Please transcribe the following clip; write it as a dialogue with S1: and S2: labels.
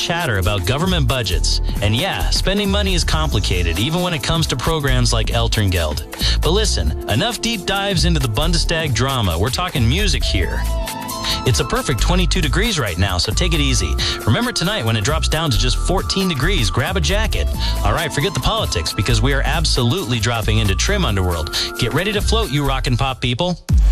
S1: chatter about government budgets. And yeah, spending money is complicated, even when it comes to programs like Elterngeld. But listen, enough deep dives into the Bundestag drama. We're talking music here. It's a perfect 22 degrees right now, so take it easy. Remember tonight when it drops down to just 14 degrees, grab a jacket. All right, forget the politics, because we are absolutely dropping into trim underworld. Get ready to float, you rock and pop people.